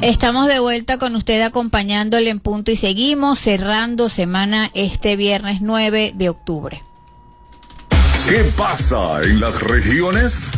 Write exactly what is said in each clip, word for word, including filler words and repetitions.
Estamos de vuelta con usted acompañándole en punto y seguimos cerrando semana este viernes nueve de octubre. ¿Qué pasa en las regiones?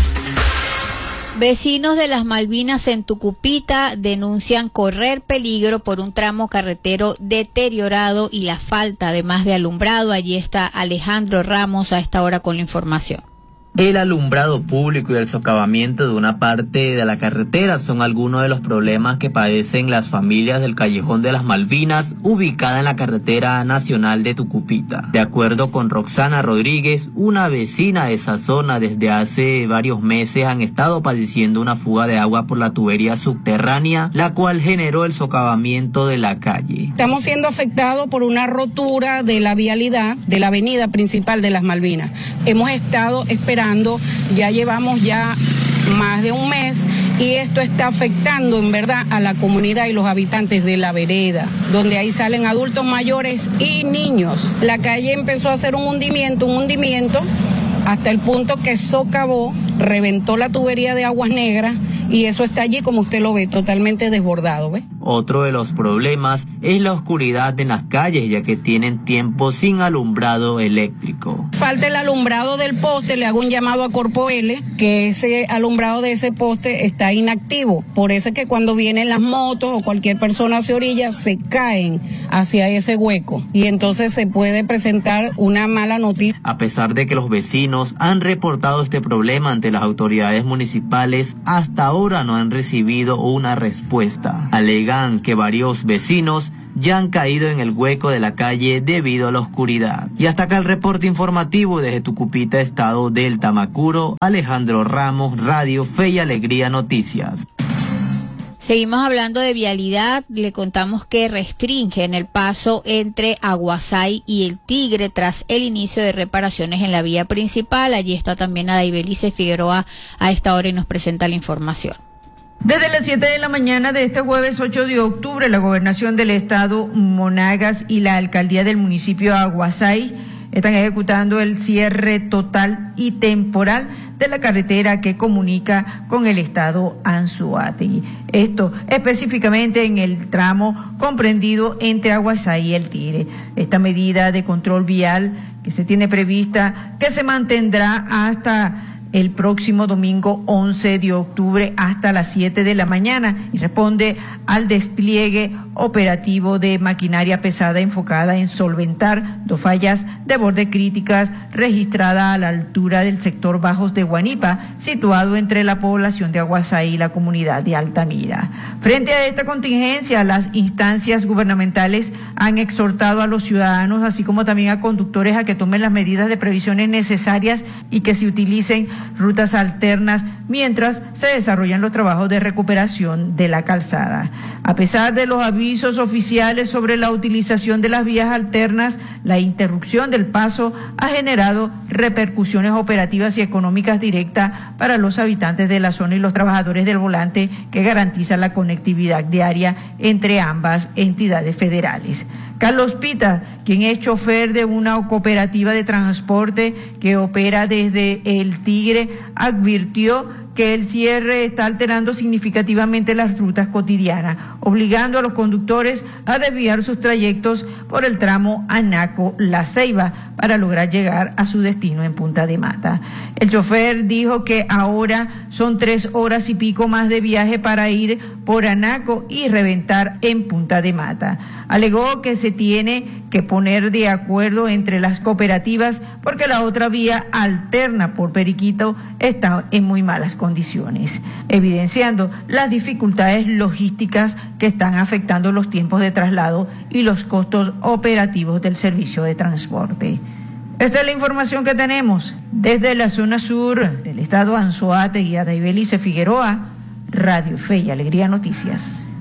Vecinos de las Malvinas en Tucupita denuncian correr peligro por un tramo carretero deteriorado y la falta además de alumbrado. Allí está Alejandro Ramos a esta hora con la información. El alumbrado público y el socavamiento de una parte de la carretera son algunos de los problemas que padecen las familias del Callejón de las Malvinas, ubicada en la carretera nacional de Tucupita. De acuerdo con Roxana Rodríguez, una vecina de esa zona, desde hace varios meses han estado padeciendo una fuga de agua por la tubería subterránea, la cual generó el socavamiento de la calle. Estamos siendo afectados por una rotura de la vialidad de la avenida principal de las Malvinas. Hemos estado esperando, ya llevamos ya más de un mes y esto está afectando en verdad a la comunidad y los habitantes de la vereda, donde ahí salen adultos mayores y niños. La calle empezó a hacer un hundimiento, un hundimiento, hasta el punto que socavó, reventó la tubería de aguas negras y eso está allí, como usted lo ve, totalmente desbordado, ¿ve? Otro de los problemas es la oscuridad en las calles, ya que tienen tiempo sin alumbrado eléctrico. Falta el alumbrado del poste, le hago un llamado a Corpo L, que ese alumbrado de ese poste está inactivo. Por eso es que cuando vienen las motos o cualquier persona hacia orilla, se caen hacia ese hueco y entonces se puede presentar una mala noticia. A pesar de que los vecinos han reportado este problema ante las autoridades municipales, hasta ahora no han recibido una respuesta. Alegan que varios vecinos ya han caído en el hueco de la calle debido a la oscuridad. Y hasta acá el reporte informativo desde Tucupita, estado del Tamacuro. Alejandro Ramos, Radio Fe y Alegría Noticias. Seguimos hablando de vialidad. Le contamos que restringen el paso entre Aguasay y el Tigre tras el inicio de reparaciones en la vía principal. Allí está también Adaibelice Figueroa a esta hora y nos presenta la información. Desde las siete de la mañana de este jueves ocho de octubre, la Gobernación del Estado Monagas y la Alcaldía del municipio Aguasay están ejecutando el cierre total y temporal de la carretera que comunica con el estado Anzoátegui. Esto específicamente en el tramo comprendido entre Aguasay y el Tigre. Esta medida de control vial que se tiene prevista que se mantendrá hasta el próximo domingo once de octubre hasta las siete de la mañana y responde al despliegue operativo de maquinaria pesada enfocada en solventar dos fallas de borde críticas registradas a la altura del sector Bajos de Guanipa, situado entre la población de Aguasay y la comunidad de Altamira. Frente a esta contingencia, las instancias gubernamentales han exhortado a los ciudadanos, así como también a conductores, a que tomen las medidas de previsiones necesarias y que se utilicen rutas alternas mientras se desarrollan los trabajos de recuperación de la calzada. A pesar de los avisos oficiales sobre la utilización de las vías alternas, la interrupción del paso ha generado repercusiones operativas y económicas directas para los habitantes de la zona y los trabajadores del volante que garantizan la conectividad diaria entre ambas entidades federales. Carlos Pita, quien es chofer de una cooperativa de transporte que opera desde el Tigre, advirtió que el cierre está alterando significativamente las rutas cotidianas, obligando a los conductores a desviar sus trayectos por el tramo Anaco-La Ceiba para lograr llegar a su destino en Punta de Mata. El chofer dijo que ahora son tres horas y pico más de viaje para ir por Anaco y reventar en Punta de Mata. Alegó que se tiene que poner de acuerdo entre las cooperativas porque la otra vía alterna por Periquito está en muy malas condiciones, evidenciando las dificultades logísticas que están afectando los tiempos de traslado y los costos operativos del servicio de transporte. Esta es la información que tenemos desde la zona sur del estado Anzoátegui. Adaibelice Figueroa, Radio Fe y Alegría Noticias.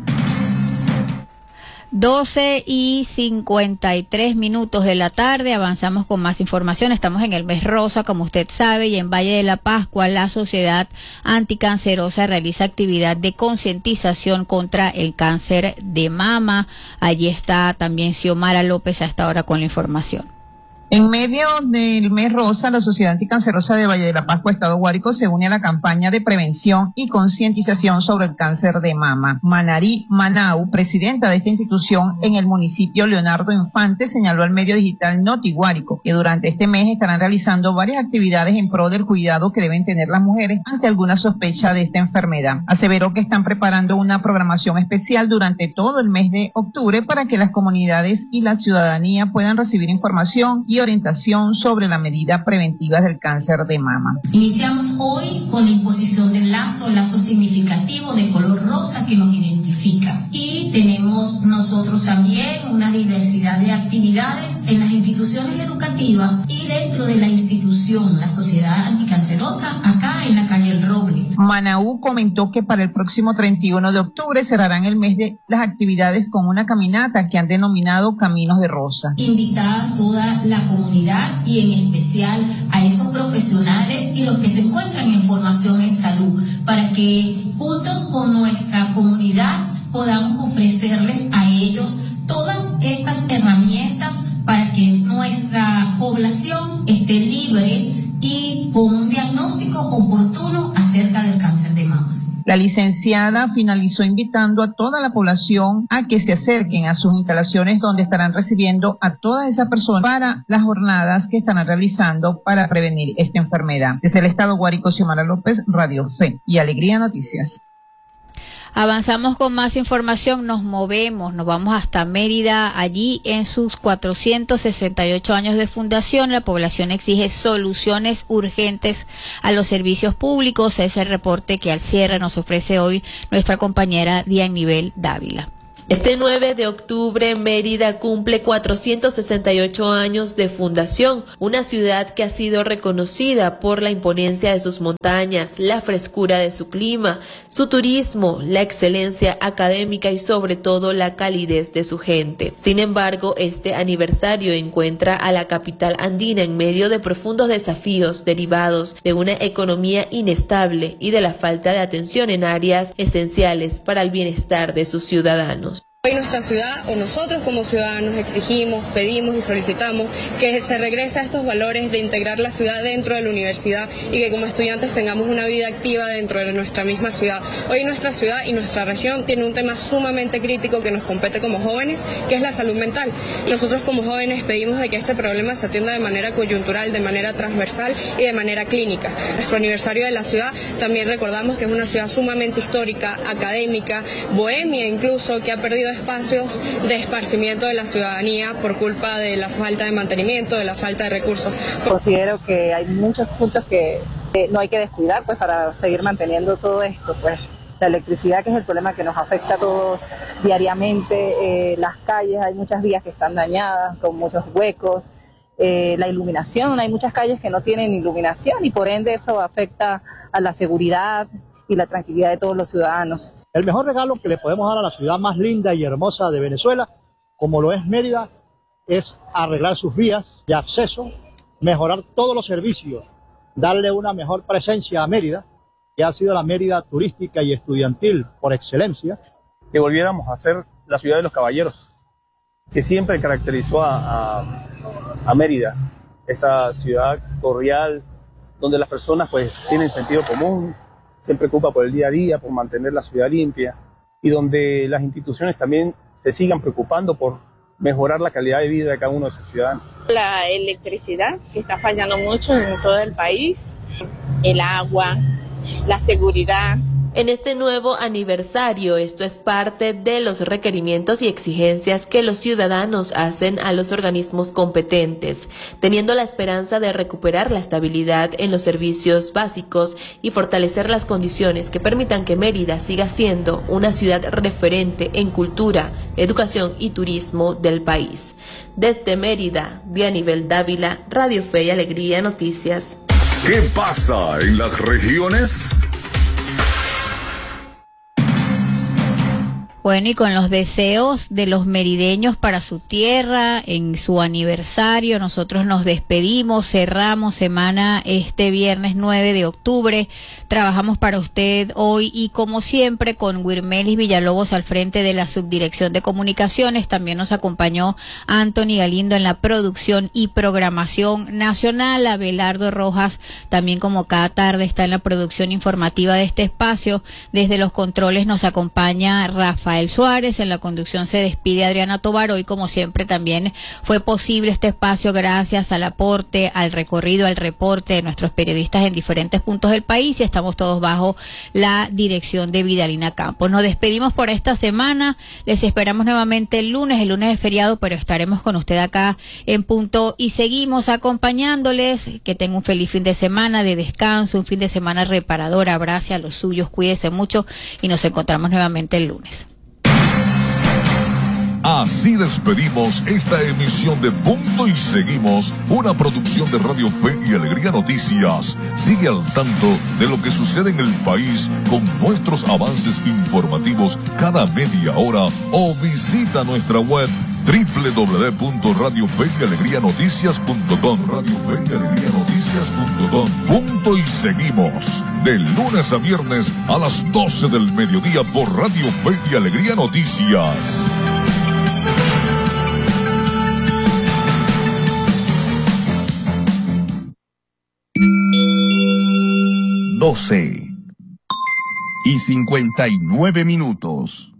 doce y cincuenta y tres minutos de la tarde, avanzamos con más información. Estamos en el mes rosa, como usted sabe, y en Valle de la Pascua la Sociedad Anticancerosa realiza actividad de concientización contra el cáncer de mama. Allí está también Xiomara López a esta hora con la información. En medio del mes rosa, la Sociedad Anticancerosa de Valle de la Pascua, Estado Guárico, se une a la campaña de prevención y concientización sobre el cáncer de mama. Manarí Manau, presidenta de esta institución en el municipio Leonardo Infante, señaló al medio digital Noti Guárico que durante este mes estarán realizando varias actividades en pro del cuidado que deben tener las mujeres ante alguna sospecha de esta enfermedad. Aseveró que están preparando una programación especial durante todo el mes de octubre para que las comunidades y la ciudadanía puedan recibir información y orientación sobre la medida preventiva del cáncer de mama. Iniciamos hoy con la imposición del lazo, lazo significativo de color rosa que nos identifica. Y tenemos nosotros también una diversidad de actividades en las instituciones educativas y dentro de la institución, la Sociedad Anticancerosa, acá en la calle El Roble. Manaú comentó que para el próximo treinta y uno de octubre cerrarán el mes de las actividades con una caminata que han denominado Caminos de Rosa. Invitar a toda la comunidad y en especial a esos profesionales y los que se encuentran en formación en salud para que juntos con nuestra comunidad podamos ofrecerles a ellos todas estas herramientas para que nuestra población esté libre y con un diagnóstico oportuno acerca del cáncer de mamas. La licenciada finalizó invitando a toda la población a que se acerquen a sus instalaciones donde estarán recibiendo a todas esas personas para las jornadas que estarán realizando para prevenir esta enfermedad. Desde el Estado Guárico, Xiomara López, Radio Fe y Alegría Noticias. Avanzamos con más información, nos movemos, nos vamos hasta Mérida. Allí, en sus cuatrocientos sesenta y ocho años de fundación, la población exige soluciones urgentes a los servicios públicos. Es el reporte que al cierre nos ofrece hoy nuestra compañera Dianibel Dávila. Este nueve de octubre, Mérida cumple cuatrocientos sesenta y ocho años de fundación, una ciudad que ha sido reconocida por la imponencia de sus montañas, la frescura de su clima, su turismo, la excelencia académica y sobre todo la calidez de su gente. Sin embargo, este aniversario encuentra a la capital andina en medio de profundos desafíos derivados de una economía inestable y de la falta de atención en áreas esenciales para el bienestar de sus ciudadanos. Hoy nuestra ciudad, o nosotros como ciudadanos, exigimos, pedimos y solicitamos que se regrese a estos valores de integrar la ciudad dentro de la universidad y que como estudiantes tengamos una vida activa dentro de nuestra misma ciudad. Hoy nuestra ciudad y nuestra región tiene un tema sumamente crítico que nos compete como jóvenes, que es la salud mental. Nosotros como jóvenes pedimos de que este problema se atienda de manera coyuntural, de manera transversal y de manera clínica. Nuestro aniversario de la ciudad también recordamos que es una ciudad sumamente histórica, académica, bohemia incluso, que ha perdido espacios de esparcimiento de la ciudadanía por culpa de la falta de mantenimiento, de la falta de recursos. Considero que hay muchos puntos que eh, no hay que descuidar pues para seguir manteniendo todo esto, pues la electricidad, que es el problema que nos afecta a todos diariamente, eh, las calles, hay muchas vías que están dañadas con muchos huecos, eh, la iluminación, hay muchas calles que no tienen iluminación y por ende eso afecta a la seguridad y la tranquilidad de todos los ciudadanos. El mejor regalo que le podemos dar a la ciudad más linda y hermosa de Venezuela, como lo es Mérida, es arreglar sus vías de acceso, mejorar todos los servicios, darle una mejor presencia a Mérida, que ha sido la Mérida turística y estudiantil por excelencia. Que volviéramos a ser la ciudad de los caballeros, que siempre caracterizó a, a, a Mérida, esa ciudad cordial, donde las personas pues tienen sentido común, se preocupa por el día a día, por mantener la ciudad limpia y donde las instituciones también se sigan preocupando por mejorar la calidad de vida de cada uno de sus ciudadanos. La electricidad, que está fallando mucho en todo el país, el agua, la seguridad. En este nuevo aniversario, esto es parte de los requerimientos y exigencias que los ciudadanos hacen a los organismos competentes, teniendo la esperanza de recuperar la estabilidad en los servicios básicos y fortalecer las condiciones que permitan que Mérida siga siendo una ciudad referente en cultura, educación y turismo del país. Desde Mérida, Dianibel Dávila, Radio Fe y Alegría Noticias. ¿Qué pasa en las regiones? Bueno, y con los deseos de los merideños para su tierra, en su aniversario, nosotros nos despedimos, cerramos semana este viernes nueve de octubre. Trabajamos para usted hoy y como siempre con Wirmelis Villalobos al frente de la Subdirección de Comunicaciones. También nos acompañó Anthony Galindo en la producción y programación nacional. Abelardo Rojas también como cada tarde está en la producción informativa de este espacio. Desde los controles nos acompaña Rafael Suárez, en la conducción se despide Adriana Tobar. Hoy como siempre también fue posible este espacio gracias al aporte, al recorrido, al reporte de nuestros periodistas en diferentes puntos del país y estamos todos bajo la dirección de Vidalina Campos. Nos despedimos por esta semana, les esperamos nuevamente el lunes, el lunes es feriado, pero estaremos con usted acá en punto y seguimos acompañándoles. Que tenga un feliz fin de semana de descanso, un fin de semana reparador, abrace a los suyos, cuídese mucho y nos encontramos nuevamente el lunes. Así despedimos esta emisión de Punto y Seguimos, una producción de Radio Fe y Alegría Noticias. Sigue al tanto de lo que sucede en el país con nuestros avances informativos cada media hora o visita nuestra web doble u doble u doble u punto radio fe y alegría noticias punto com. Radio Fe y Alegría Noticias punto com. Punto y Seguimos, de lunes a viernes a las doce del mediodía por Radio Fe y Alegría Noticias. doce y cincuenta y nueve minutos.